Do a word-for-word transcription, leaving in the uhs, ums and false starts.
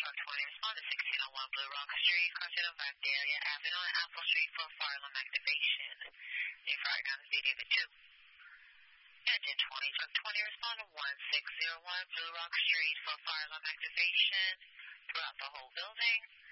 from twenty, respond to sixteen oh one Blue Rock Street, crossing on Vandalia Avenue and Apple Street for fire alarm activation. The fire guns B D V two. Engine twenty from twenty, respond to one six zero one Blue Rock Street for fire alarm activation throughout the whole building.